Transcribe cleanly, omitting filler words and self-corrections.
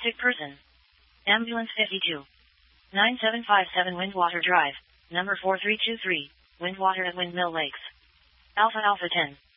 Sick person. Ambulance 52. 9757 Windwater Drive, number 4323, Windwater at Windmill Lakes. Alpha Alpha 10.